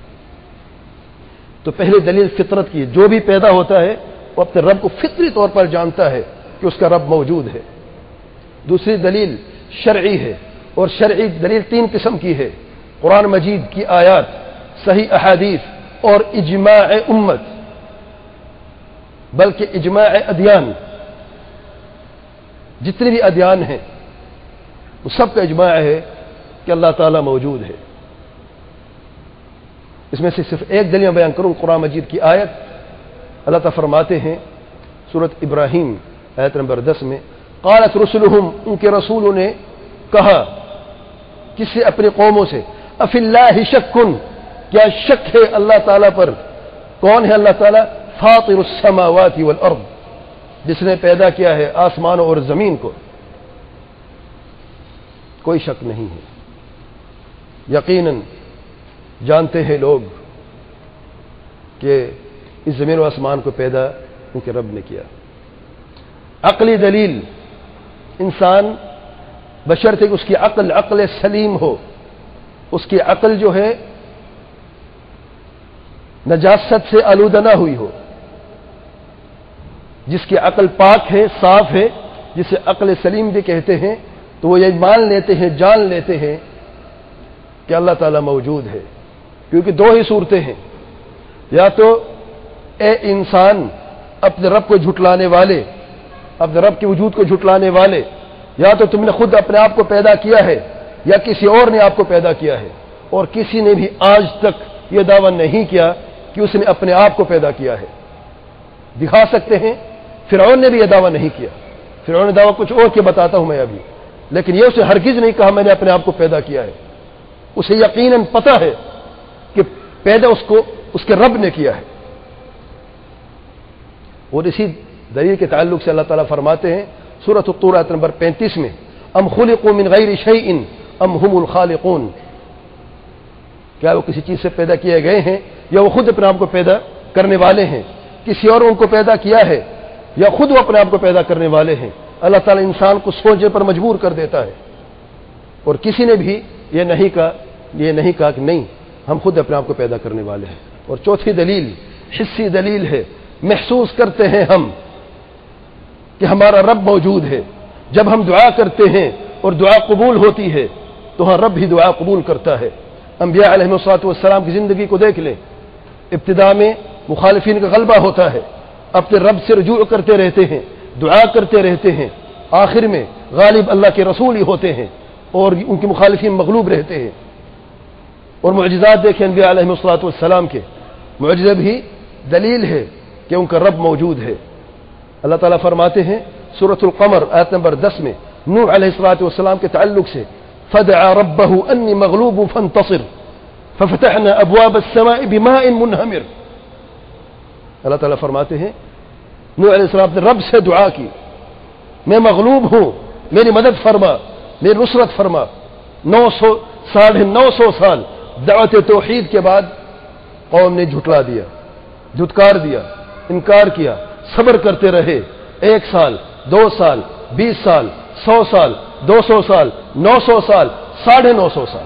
تو پہلی دلیل فطرت کی، جو بھی پیدا ہوتا ہے وہ اپنے رب کو فطری طور پر جانتا ہے کہ اس کا رب موجود ہے۔ دوسری دلیل شرعی ہے، اور شرعی دلیل 3 قسم کی ہے: قرآن مجید کی آیات، صحیح احادیث، اور اجماع امت، بلکہ اجماع ادیان۔ جتنے بھی ادیان ہیں وہ سب کا اجماع ہے کہ اللہ تعالیٰ موجود ہے۔ اس میں سے صرف ایک دلیل بیان کروں، قرآن مجید کی آیت۔ اللہ تعالیٰ فرماتے ہیں سورۃ ابراہیم آیت نمبر 10 میں، قالت رسلہم، ان کے رسولوں نے کہا، کس سے؟ اپنی قوموں سے، افی اللہ شک، کیا شک ہے اللہ تعالیٰ پر؟ کون ہے اللہ تعالیٰ؟ فاطر السماوات والارض، جس نے پیدا کیا ہے آسمانوں اور زمین کو۔ کوئی شک نہیں ہے، یقیناً جانتے ہیں لوگ کہ اس زمین و آسمان کو پیدا ان کے رب نے کیا۔ عقلی دلیل، انسان بشرطے کہ اس کی عقل سلیم ہو، اس کی عقل جو ہے نجاست سے آلودہ نہ ہوئی ہو، جس کی عقل پاک ہے، صاف ہے، جسے عقل سلیم بھی کہتے ہیں، تو وہ یہ مان لیتے ہیں، جان لیتے ہیں کہ اللہ تعالیٰ موجود ہے۔ کیونکہ 2 ہی صورتیں ہیں، یا تو اے انسان اپنے رب کو جھٹلانے والے، اپنے رب کے وجود کو جھٹلانے والے، یا تو تم نے خود اپنے آپ کو پیدا کیا ہے یا کسی اور نے آپ کو پیدا کیا ہے، اور کسی نے بھی آج تک یہ دعویٰ نہیں کیا کہ اس نے اپنے آپ کو پیدا کیا ہے۔ دکھا سکتے ہیں، فرعون نے بھی یہ دعویٰ نہیں کیا، فرعون نے دعویٰ کچھ اور کے بتاتا ہوں میں ابھی، لیکن یہ اسے ہرگز نہیں کہا میں نے اپنے آپ کو پیدا کیا ہے۔ اسے یقیناً پتہ ہے کہ پیدا اس کے رب نے کیا ہے۔ اور اسی دلیل کے تعلق سے اللہ تعالیٰ فرماتے ہیں سورۃ الطور آیت نمبر 35 میں، ام خلقوا من غیر شیء ام هم الخالقون، کیا وہ کسی چیز سے پیدا کیے گئے ہیں یا وہ خود اپنے آپ کو پیدا کرنے والے ہیں؟ کسی اور ان کو پیدا کیا ہے یا خود وہ اپنے آپ کو پیدا کرنے والے ہیں؟ اللہ تعالیٰ انسان کو سوچنے پر مجبور کر دیتا ہے، اور کسی نے بھی یہ نہیں کہا کہ نہیں، ہم خود اپنے آپ کو پیدا کرنے والے ہیں۔ اور چوتھی دلیل حسی دلیل ہے، محسوس کرتے ہیں ہم کہ ہمارا رب موجود ہے۔ جب ہم دعا کرتے ہیں اور دعا قبول ہوتی ہے تو ہاں رب ہی دعا قبول کرتا ہے۔ انبیاء علیہ السلام کی زندگی کو دیکھ لیں، ابتدا میں مخالفین کا غلبہ ہوتا ہے، اپنے رب سے رجوع کرتے رہتے ہیں، دعا کرتے رہتے ہیں، آخر میں غالب اللہ کے رسول ہی ہوتے ہیں اور ان کے مخالفین مغلوب رہتے ہیں۔ اور معجزات دیکھیں انبیاء علیہ السلام کے، معجزہ بھی دلیل ہے کہ ان کا رب موجود ہے۔ اللہ تعالیٰ فرماتے ہیں سورۃ القمر آیت نمبر 10 میں نوح علیہ السلام کے تعلق سے، فدعا ربه انی مغلوب فانتصر ففتحنا ابواب السماء بماء منہمر۔ اللہ تعالیٰ فرماتے ہیں نوح علیہ السلام نے رب سے دعا کی، میں مغلوب ہوں، میری مدد فرما، میری نصرت فرما۔ 900 سال دعوت توحید کے بعد قوم نے جھٹلا دیا، دھتکار دیا، انکار کیا، صبر کرتے رہے، 1 سال، 2 سال، 20 سال، 100 سال، 200 سال، 900 سال، 950 سال۔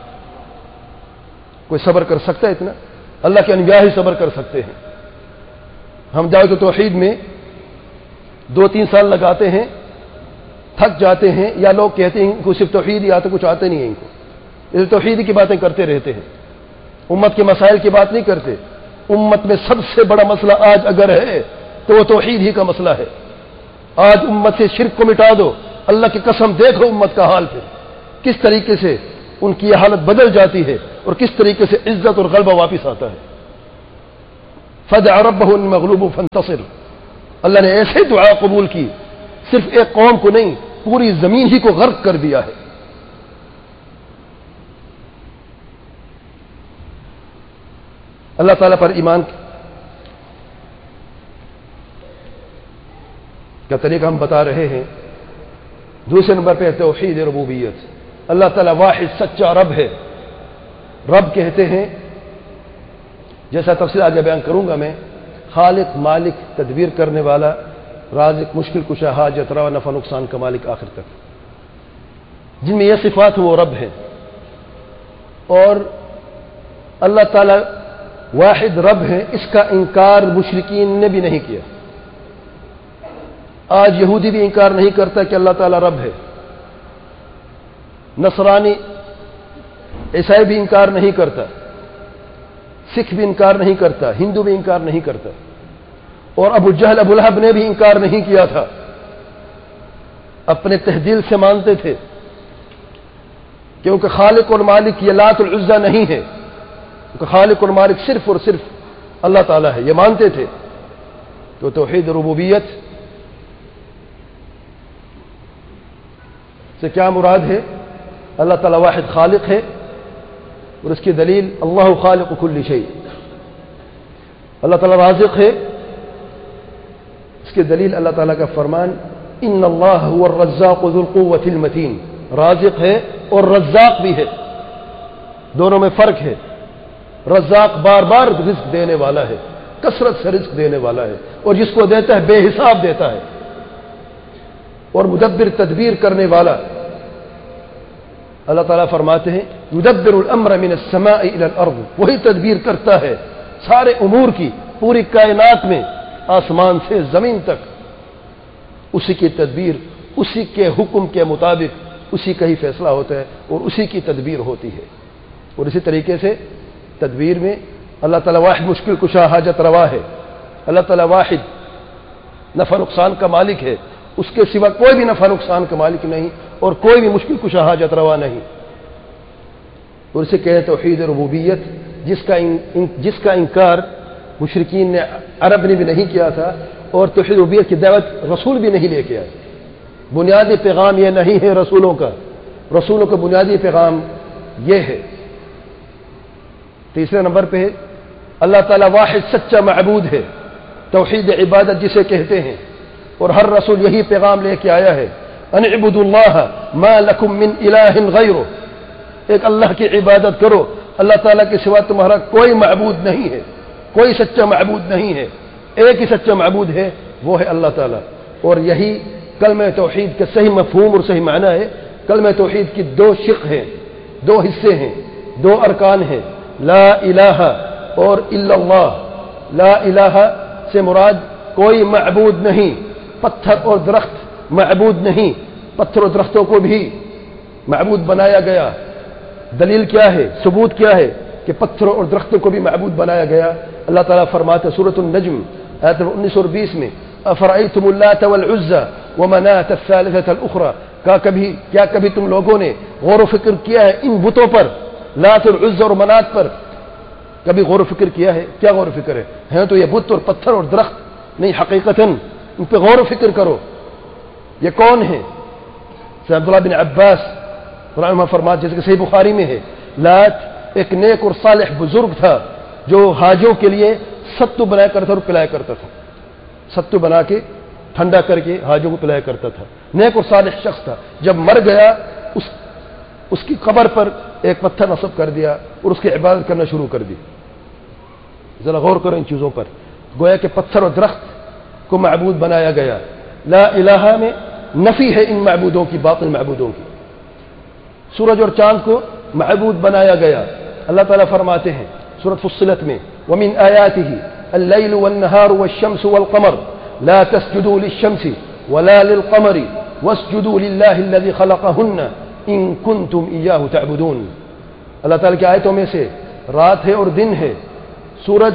کوئی صبر کر سکتا ہے اتنا؟ اللہ کے انبیاء ہی صبر کر سکتے ہیں۔ ہم دعوت توحید میں 2-3 سال لگاتے ہیں، تھک جاتے ہیں، یا لوگ کہتے ہیں کہ صرف توحید ہی آتا، کچھ آتے نہیں ہے ان کو، اس توحید کی باتیں کرتے رہتے ہیں، امت کے مسائل کی بات نہیں کرتے۔ امت میں سب سے بڑا مسئلہ آج اگر ہے تو وہ توحید ہی کا مسئلہ ہے۔ آج امت سے شرک کو مٹا دو، اللہ کی قسم دیکھو امت کا حال پھر کس طریقے سے ان کی حالت بدل جاتی ہے اور کس طریقے سے عزت اور غلبہ واپس آتا ہے۔ فدع ربه ان مغلوب فانتصر. اللہ نے ایسے دعا قبول کی، صرف ایک قوم کو نہیں، پوری زمین ہی کو غرق کر دیا ہے. اللہ تعالیٰ پر ایمان کا طریقہ ہم بتا رہے ہیں. دوسرے نمبر پہ توحید ربوبیت. اللہ تعالیٰ واحد سچا رب ہے. رب کہتے ہیں، جیسا تفصیل آگے بیان کروں گا میں، خالق، مالک، تدبیر کرنے والا، رازق، مشکل کشا، حاجت روا، نفع نقصان کا مالک، آخر تک. جن میں یہ صفات وہ رب ہے. اور اللہ تعالیٰ واحد رب ہے، اس کا انکار مشرکین نے بھی نہیں کیا. آج یہودی بھی انکار نہیں کرتا کہ اللہ تعالیٰ رب ہے. نصرانی، عیسائی بھی انکار نہیں کرتا، سکھ بھی انکار نہیں کرتا، ہندو بھی انکار نہیں کرتا. اور ابو جہل، ابو لہب نے بھی انکار نہیں کیا تھا. اپنے تہ دل سے مانتے تھے کیونکہ خالق اور مالک یہ لات العزا نہیں ہے، کیونکہ خالق اور مالک صرف اور صرف اللہ تعالیٰ ہے، یہ مانتے تھے. تو توحید ربوبیت سے کیا مراد ہے؟ اللہ تعالیٰ واحد خالق ہے، اور اس کی دلیل اللہ خالق کل شیء. اللہ تعالیٰ رازق ہے، اس کی دلیل اللہ تعالیٰ کا فرمان ان اللہ هو الرزاق ذو القوة المتین. رازق ہے اور رزاق بھی ہے، دونوں میں فرق ہے. رزاق بار بار رزق دینے والا ہے، کثرت سے رزق دینے والا ہے، اور جس کو دیتا ہے بے حساب دیتا ہے. اور مدبر، تدبیر کرنے والا. اللہ تعالیٰ فرماتے ہیں یدبر الامر من السماء الى الارض. وہی تدبیر کرتا ہے سارے امور کی، پوری کائنات میں، آسمان سے زمین تک. اسی کی تدبیر، اسی کے حکم کے مطابق اسی کا ہی فیصلہ ہوتا ہے اور اسی کی تدبیر ہوتی ہے. اور اسی طریقے سے تدبیر میں اللہ تعالیٰ واحد مشکل کشا، حاجت روا ہے. اللہ تعالیٰ واحد نفع نقصان کا مالک ہے، اس کے سوا کوئی بھی نفع نقصان کا مالک نہیں، اور کوئی بھی مشکل کشا، حاجت روا نہیں. اور اسے کہتے توحید ربوبیت، جس کا انکار مشرکین نے، عرب نے بھی نہیں کیا تھا، اور توحید ربوبیت کی دعوت رسول بھی نہیں لے کے آئے. بنیادی پیغام یہ نہیں ہے رسولوں کا. رسولوں کا بنیادی پیغام یہ ہے. تیسرے نمبر پہ اللہ تعالیٰ واحد سچا معبود ہے، توحید عبادت جسے کہتے ہیں. اور ہر رسول یہی پیغام لے کے آیا ہے، ان اعبدوا اللہ ما لکم من الہ غیرہ. ایک اللہ کی عبادت کرو، اللہ تعالیٰ کے سوا تمہارا کوئی معبود نہیں ہے، کوئی سچا معبود نہیں ہے. ایک ہی سچا معبود ہے، وہ ہے اللہ تعالیٰ. اور یہی کلمہ توحید کا صحیح مفہوم اور صحیح معنی ہے. کلمہ توحید کی دو شق ہیں، دو حصے ہیں، دو ارکان ہیں، لا الہ اور الا اللہ. لا الہ سے مراد کوئی معبود نہیں، پتھر اور درخت معبود نہیں. پتھر اور درختوں کو بھی معبود بنایا گیا. دلیل کیا ہے، ثبوت کیا ہے کہ پتھروں اور درختوں کو بھی معبود بنایا گیا؟ اللہ تعالیٰ فرماتے سورۃ النجم آیت 19 اور 20 میں افرأیتم اللات والعزى ومناة الثالثة الأخرى. کیا کبھی تم لوگوں نے غور و فکر کیا ہے ان بتوں پر، لات اور عزى اور منات پر؟ کبھی غور و فکر کیا ہے؟ کیا غور و فکر ہے؟ ہیں تو یہ بت اور پتھر اور درخت نہیں، حقیقتاً ان پہ غور و فکر کرو. یہ کون ہے؟ عبداللہ بن عباس رحمہ فرماتے جیسے کہ صحیح بخاری میں ہے، لات ایک نیک اور صالح بزرگ تھا جو حاجوں کے لیے ستو بنایا کرتا تھا اور پلایا کرتا تھا. ستو بنا کے ٹھنڈا کر کے حاجوں کو پلایا کرتا تھا. نیک اور صالح شخص تھا. جب مر گیا اس کی قبر پر ایک پتھر نصب کر دیا اور اس کی عبادت کرنا شروع کر دی. ذرا غور کرو ان چیزوں پر. گویا کہ پتھر اور درخت کو معبود بنایا گیا. لا الہ میں نفی ہے ان معبودوں کی، باطل معبودوں کی. سورج اور چاند کو معبود بنایا گیا. اللہ تعالیٰ فرماتے ہیں سورۃ فصلت میں وَمِنْ آيَاتِهِ اللَّيْلُ وَالنَّهَارُ وَالشَّمْسُ وَالْقَمَرُ لَا تَسْجُدُوا لِلشَّمْسِ وَلَا لِلْقَمَرِ وَاسْجُدُوا لِلَّهِ الَّذِي خَلَقَهُنَّ إِن كُنتُمْ إِيَّاهُ تَعْبُدُونَ. اللہ تعالیٰ کی آیتوں میں سے رات ہے اور دن ہے، سورج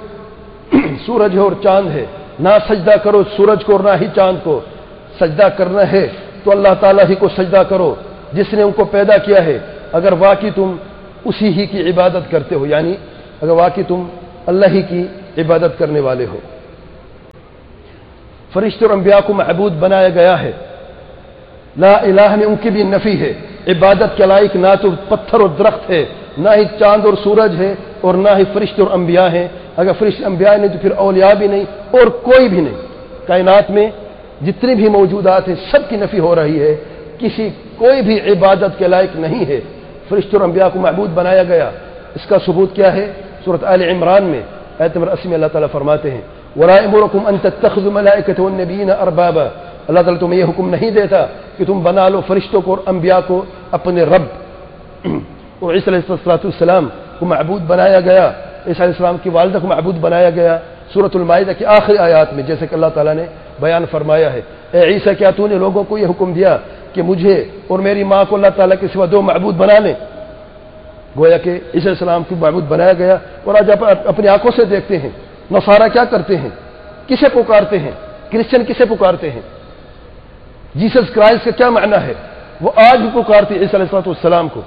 ہے اور چاند ہے. نہ سجدہ کرو سورج کو اور نہ ہی چاند کو. سجدہ کرنا ہے تو اللہ تعالیٰ ہی کو سجدہ کرو جس نے ان کو پیدا کیا ہے. اگر واقعی تم اسی ہی کی عبادت کرتے ہو، یعنی اگر واقعی تم اللہ ہی کی عبادت کرنے والے ہو۔ فرشتے اور انبیاء کو معبود بنایا گیا ہے۔ لا الہ میں ان کی بھی نفی ہے، عبادت کے لائق نہ تو پتھر اور درخت ہے، نہ ہی چاند اور سورج ہے، اور نہ ہی فرشتے اور انبیاء ہیں۔ اگر فرشتے انبیاء نہیں تو پھر اولیاء بھی نہیں اور کوئی بھی نہیں۔ کائنات میں جتنے بھی موجودات ہیں سب کی نفی ہو رہی ہے، کوئی بھی عبادت کے لائق نہیں ہے۔ فرشتے اور انبیاء کو معبود بنایا گیا، اس کا ثبوت کیا ہے؟ سورۃ آل عمران میں آیت نمبر 80 میں اللہ تعالیٰ فرماتے ہیں وَلَا يَأْمُرُكُمْ أَن تَتَّخِذُوا الْمَلَائِكَةَ وَالنَّبِيِّينَ أَرْبَابًا، اللہ تعالیٰ تمہیں یہ حکم نہیں دیتا کہ تم بنا لو فرشتوں کو اور انبیاء کو اپنے رب۔ اور عیسیٰ علیہ السلام کو معبود بنایا گیا، عیسیٰ علیہ السلام کی والدہ کو معبود بنایا گیا۔ سورۃ المائدہ کی آخری آیات میں جیسے کہ اللہ تعالیٰ نے بیان فرمایا ہے، اے عیسیٰ کیا تو نے لوگوں کو یہ حکم دیا کہ مجھے اور میری ماں کو اللہ تعالیٰ کے سوا دو معبود بنا لیں؟ گویا کہ عیسیٰ علیہ السلام کو معبود بنایا گیا، اور آج آپ اپنی آنکھوں سے دیکھتے ہیں نصارہ کیا کرتے ہیں، کسے پکارتے ہیں، کرسچن کسے پکارتے ہیں، جیسس کرائسٹ کا کیا معنی ہے، وہ آج بھی پکارتے ہیں عیسیٰ علیہ السلام کو۔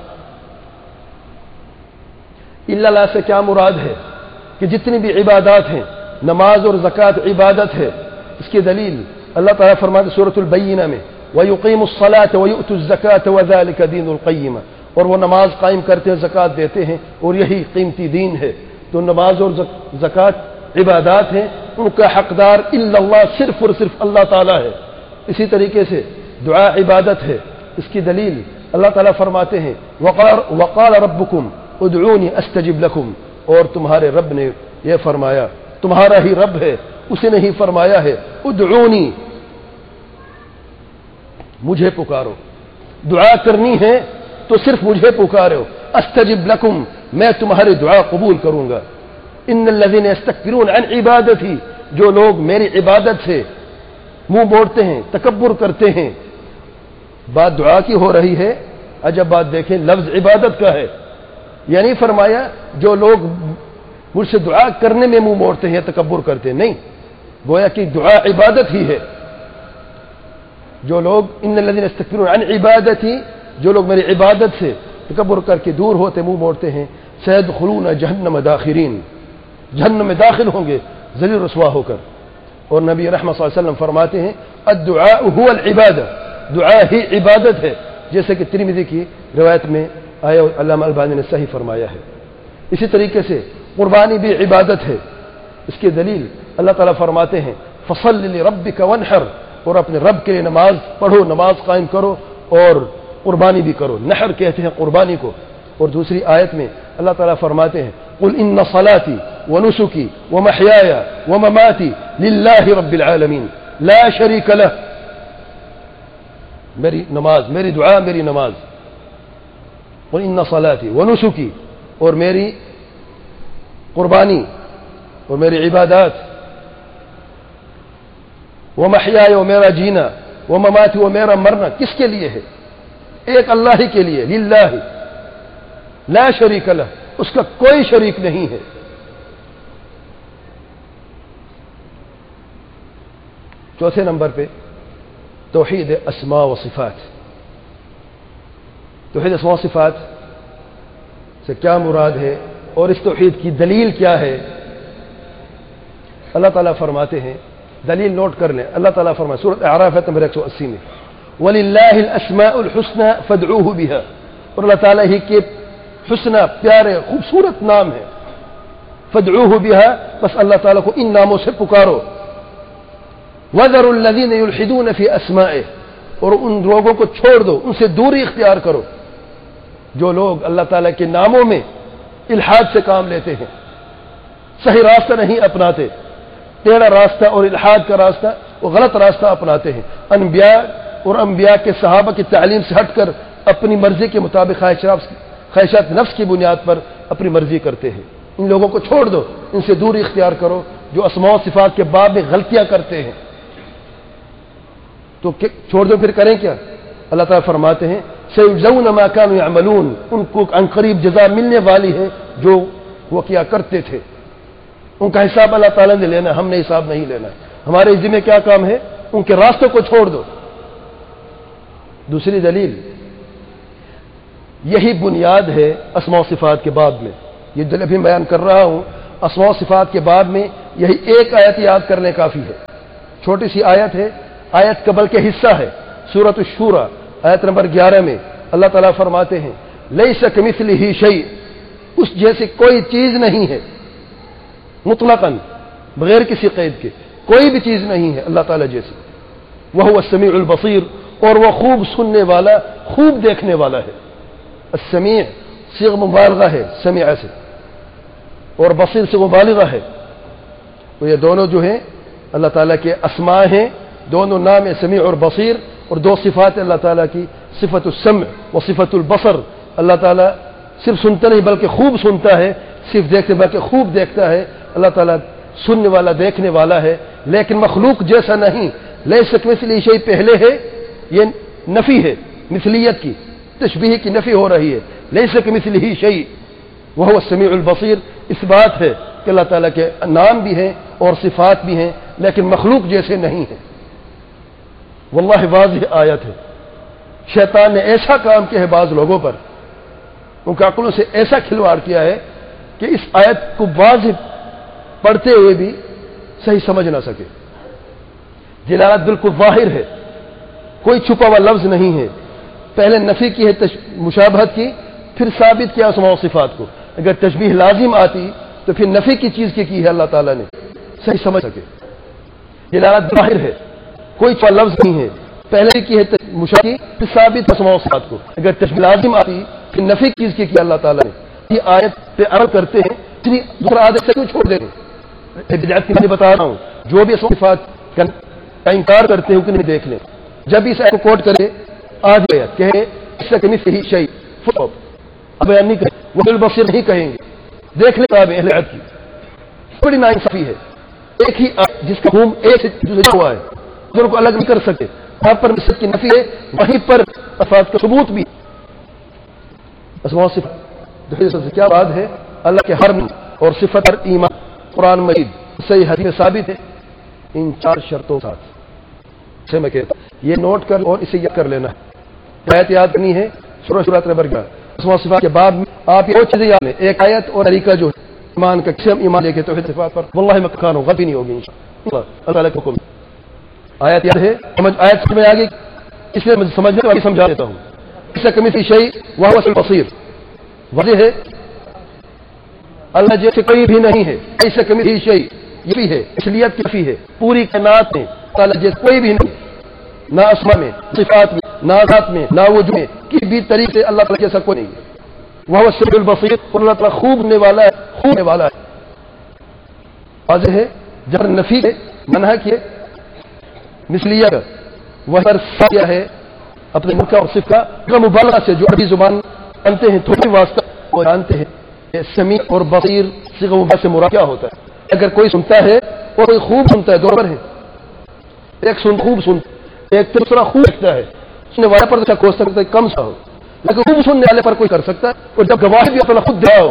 اللہ سے کیا مراد ہے کہ جتنی بھی عبادات ہیں، نماز اور زکوٰۃ عبادت ہے، اس کی دلیل اللہ تعالیٰ فرماتے سورۃ البینہ میں وَيُقِيمُ الصَّلَاةَ وَيُؤْتُ الزَّكَاةَ وَذَلِكَ دِينُ الْقَيِّمَةِ، اور وہ نماز قائم کرتے ہیں، زکوٰۃ دیتے ہیں، اور یہی قیمتی دین ہے۔ تو نماز اور زکوٰۃ عبادات ہیں، ان کا حقدار الا اللہ، صرف اور صرف اللہ تعالیٰ ہے۔ اسی طریقے سے دعا عبادت ہے، اس کی دلیل اللہ تعالیٰ فرماتے ہیں وَقَالَ رَبُّكُمْ ادعونی استجب لکم، اور تمہارے رب نے یہ فرمایا، تمہارا ہی رب ہے، اسے نے ہی فرمایا ہے ادعونی، مجھے پکارو، دعا کرنی ہے تو صرف مجھے پکارو، استجب لکم، میں تمہاری دعا قبول کروں گا۔ ان الذین یستکبرون عن عبادتی، جو لوگ میری عبادت سے منہ موڑتے ہیں، تکبر کرتے ہیں۔ بات دعا کی ہو رہی ہے، عجب بات دیکھیں، لفظ عبادت کا ہے، یعنی فرمایا جو لوگ مجھ سے دعا کرنے میں منہ موڑتے ہیں، تکبر کرتے ہیں، نہیں، گویا کہ دعا عبادت ہی ہے۔ جو لوگ ان الذین یستکبرون عن عبادتی، جو لوگ میری عبادت سے تکبر کر کے دور ہوتے، منہ موڑتے ہیں، سیدخلون جہنم داخرین، جہنم میں داخل ہوں گے ذلیل رسوا ہو کر۔ اور نبی رحمت صلی اللہ علیہ وسلم فرماتے ہیں الدعاء هو العبادہ، دعا ہی عبادت ہے، جیسے کہ ترمذی کی روایت میں آیا، علامہ البانی نے صحیح فرمایا ہے۔ اسی طریقے سے قربانی بھی عبادت ہے، اس کی دلیل اللہ تعالیٰ فرماتے ہیں فصل لربک وانحر، اور اپنے رب کے لیے نماز پڑھو، نماز قائم کرو اور قربانی بھی کرو، نحر کہتے ہیں قربانی کو۔ اور دوسری آیت میں اللہ تعالیٰ فرماتے ہیں قل ان صلاتی ونسکی ومحیای ومماتی للہ رب العالمین لا شریک لہ، میری نماز، میری دعا، میری نماز، قل ان صلاتی ونسکی، اور میری قربانی اور میری عبادات، ومحیای، و میرا جینا، ومماتی، و میرا مرنا، کس کے لیے ہے؟ ایک اللہ ہی کے لیے، للہ لا شریک لہ، اس کا کوئی شریک نہیں ہے۔ چوتھے نمبر پہ توحید اسماء و صفات۔ توحید اسماء و صفات سے کیا مراد ہے اور اس توحید کی دلیل کیا ہے؟ اللہ تعالیٰ فرماتے ہیں، دلیل نوٹ کر لیں، اللہ تعالیٰ فرماتے سورۃ اعراف نمبر 180 میں وَلِلَّهِ الْأَسْمَاءُ الْحُسْنَى فَادْعُوهُ بِهَا، اور اللہ تعالیٰ ہی کے حسنہ، پیارے، خوبصورت نام ہے، فَادْعُوهُ بِهَا، بس اللہ تعالیٰ کو ان ناموں سے پکارو۔ وَذَرُوا الَّذِينَ يُلْحِدُونَ فِي أَسْمَائِهِ، اور ان لوگوں کو چھوڑ دو، ان سے دوری اختیار کرو جو لوگ اللہ تعالیٰ کے ناموں میں الحاد سے کام لیتے ہیں، صحیح راستہ نہیں اپناتے، ٹیڑھا راستہ اور الحاد کا راستہ، وہ غلط راستہ اپناتے ہیں، انبیاء اور انبیاء کے صحابہ کی تعلیم سے ہٹ کر اپنی مرضی کے مطابق خواہشات نفس کی بنیاد پر اپنی مرضی کرتے ہیں۔ ان لوگوں کو چھوڑ دو، ان سے دوری اختیار کرو جو اسماء و صفات کے باب میں غلطیاں کرتے ہیں۔ تو چھوڑ دو، پھر کریں کیا؟ اللہ تعالیٰ فرماتے ہیں سَيُجْزَوْنَ مَا كَانُوا يَعْمَلُونَ، ان کو عنقریب جزا ملنے والی ہے جو وہ کیا کرتے تھے، ان کا حساب اللہ تعالیٰ نے لینا، ہم نے حساب نہیں لینا، ہمارے ذمہ کیا کام ہے؟ ان کے راستوں کو چھوڑ دو۔ دوسری دلیل، یہی بنیاد ہے اسماء و صفات کے باب میں، یہ دلیل بھی بیان کر رہا ہوں، اسماء و صفات کے باب میں یہی ایک آیت یاد کرنے کافی ہے. چھوٹی سی آیت ہے، آیت قبل کے حصہ ہے. سورۃ الشورى آیت نمبر 11 میں اللہ تعالیٰ فرماتے ہیں لیس کمثلہ شیء، اس جیسی کوئی چیز نہیں ہے، مطلقاً بغیر کسی قید کے کوئی بھی چیز نہیں ہے اللہ تعالیٰ جیسی. وہو السمیع البصیر، اور وہ خوب سننے والا خوب دیکھنے والا ہے. السمیع صیغہ مبالغہ ہے سمیع سے، اور بصیر سے مبالغہ ہے. تو یہ دونوں جو ہیں اللہ تعالیٰ کے اسماء ہیں، دونوں نام ہیں سمیع اور بصیر، اور دو صفات اللہ تعالیٰ کی صفت السمع و صفت البصر. اللہ تعالیٰ صرف سنتا نہیں بلکہ خوب سنتا ہے، صرف دیکھتے بلکہ خوب دیکھتا ہے. اللہ تعالیٰ سننے والا دیکھنے والا ہے، لیکن مخلوق جیسا نہیں. لیس کمثلہ شیء پہلے ہے، یہ نفی ہے مثلیت کی، تشبیہ کی نفی ہو رہی ہے. لیس کمثلہ شیء وہو السمیع البصیر، اس بات ہے کہ اللہ تعالیٰ کے نام بھی ہیں اور صفات بھی ہیں، لیکن مخلوق جیسے نہیں ہیں. واللہ واضح آیت ہے. شیطان نے ایسا کام کیا ہے بعض لوگوں پر، ان کے عقلوں سے ایسا کھلواڑ کیا ہے کہ اس آیت کو واضح پڑھتے ہوئے بھی صحیح سمجھ نہ سکے. دلالت بالکل ظاہر ہے، کوئی چھپا ہوا لفظ نہیں ہے. پہلے نفی کی ہے مشابہت کی، پھر ثابت کیا اسماء و صفات کو. اگر تشبیہ لازم آتی تو پھر نفی کی چیز کی ہے اللہ تعالیٰ نے، صحیح سمجھ سکے. دلالت ظاہر ہے، کوئی چھپا لفظ نہیں ہے. پہلے کی ہے مشابہت کی، پھر ثابت اسماء و صفات کو. اگر تشبیہ لازم آتی پھر نفی کی چیز کی اللہ تعالیٰ نے. یہ آیت پہ عمل کرتے ہیں، دوسرا عادت سے کیوں چھوڑ دیں گے؟ بدعت کی میں بتا رہا ہوں، جو بھی اسماء و صفات کا انکار کرتے ہیں کہ دیکھ لیں. جب اس آیت کو کوٹ کرے آج آیت کہے اس سے کمثلہ شیء اب بیان نہیں کریں، وہ البصیر نہیں کہیں گے. دیکھ لیں آپ اہل علم کی بڑی ناانصافی ہے. ایک ہی آیت جس کا مفہوم ایک سے دوسرا ہوا ہے، دونوں کو الگ نہیں کر سکتے. وہاں پر مثل کی نفی ہے، وہیں پر الفاظ کا ثبوت بھی. اسماء و صفات سے کیا بات ہے؟ اللہ کے ہر نام اور صفت پر ایمان قرآن مجید صحیح حدیث میں ثابت ہے ان 4 شرطوں کے ساتھ. سے میں کہتا یہ نوٹ کر اور اسے یاد کر لینا ہے. آیت یاد کرنی ہے سورۃ نمبر 11 اسماء و صفات کے باب میں. آپ یہ 2 چیزیں یاد لیں، ایک آیت اور طریقہ جو ایمان کا قسم ایمان لے کے توحید صفات پر واللہ مکان ہو غلطی نہیں ہوگی انشاءاللہ. اللہ تعالیٰ کے حکم. آیت یاد ہے، آیت میں آگے اس لیے مجھے سمجھنے والی سمجھا دیتا ہوں. اس سے کمثلہ شیء وہو البصیر واضح ہے. اللہ جیسے کوئی بھی نہیں ہے. ایسا کمثلہ شیء یہ بھی ہے، اصلیت کی نفی ہے. پوری کائنات میں اللہ جیسے کوئی بھی نہیں، نہ اسماء میں، صفات میں، نہ ذات میں، نہ وجود میں، کسی بھی طریقے سے اللہ تعالیٰ جیسا کوئی نہیں ہے. وہ السمیع البصیر، اور اللہ تعالیٰ خوب نے والا ہے، خوب نے والا ہے. واضح ہے. جب نفی ہے منع کیے مثلیت وہ پر کیا ہے اپنے ملک اور صفت کا مبالغہ سے جو عربی زبان جانتے ہیں تھوڑی واسطہ وہ جانتے ہیں کہ سمیع اور بصیر صیغہ مبالغہ سے مراد کیا ہوتا ہے. اگر کوئی سنتا ہے اور کوئی خوب سنتا ہے، دو برابر ہے. ایک خوب سنتا ایک دوسرا خوب دیکھتا ہے. سننے والے پر کھو سکتا ہے کم سا ہو، لیکن خوب سننے والے پر کوئی کر سکتا ہے. اور جب گواہی بھی اپنا خود دیا ہو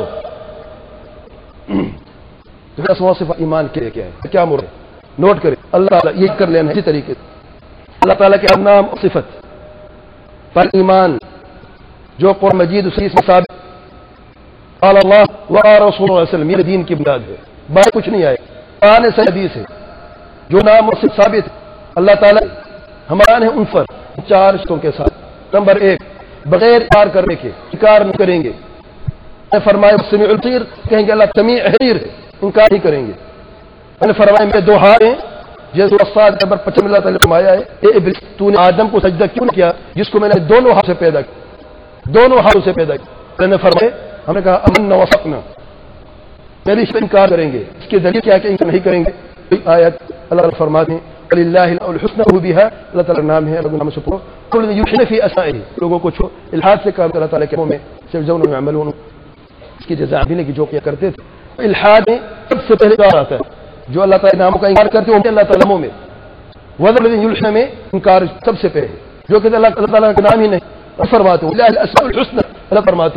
تو اسماء و صفات ایمان کے کیا ہے، کیا مراد؟ نوٹ کریں. اللہ تعالیٰ یہ کر لینا اسی طریقے سے اللہ تعالیٰ کے نام اور صفت پر ایمان جو قرآن مجید اسی میں ثابت قال اللہ وقال رسول اللہ صلی اللہ علیہ وسلم، یہ دین کی بنیاد ہے. باہر کچھ نہیں آئے. قرآن سے حدیث ہے جو نام اور صفت ثابت ہے. اللہ تعالیٰ ہمارا ہے ان پر 4 شرطوں کے ساتھ. نمبر 1 بغیر انکار کرنے کے، انکار نہیں کریں گے. فرمایا سمیع البصیر کہیں گے اللہ سمیع حیر ہے، انکار نہیں کریں گے. میں نے فرمایا میرے 2 ہاتھ ہیں جیسے استاد نمبر 55 اللہ تعالیٰ نے فرمایا ہے اے ابلیس تو نے آدم کو سجدہ کیوں کیا جس کو میں نے دونوں ہاتھ سے پیدا کیا، دونوں ہاتھوں سے پیدا کیا. میں نے فرمایا ہم نے کہا امن وثقنا، میری اس پر انکار کریں گے. اس کی دلیل کیا کہ انکار نہیں کریں گے؟ آیت اللہ تعالیٰ فرماتے ہیں للہ الحسنى بها، اللہ تعالیٰ نام ہے، اللہ نام سے پڑھو. قل یلحد فی اسمائہ، لوگوں کو چھو الحاد سے کام اللہ تعالیٰ کے ناموں میں صرف جو یعملون اس کی جزا دینے کی جو کیا کرتے تھے. الحاد میں سب سے پہلے کار آتا ہے جو اللہ تعالیٰ کے ناموں کا انکار کرتے ہیں اللہ تعالیٰ ناموں میں. وذر الذین یلحدون میں انکار سب سے پہلے جو کہ اللہ تعالیٰ کا نام ہی نہیں. فرماتے ہیں للہ الاسماء الحسنى، اللہ فرماتے